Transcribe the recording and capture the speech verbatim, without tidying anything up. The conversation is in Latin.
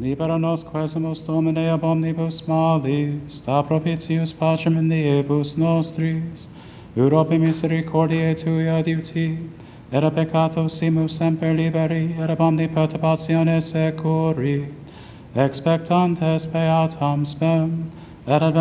Libera nos quesumus Domine ab omnibus malis, da propitius pacem in diebus nostris, Europe misericordiae tui adiuti, et a peccato simus semper liberi, et ab omni perturbatione securi, expectantes beatam spem, et ad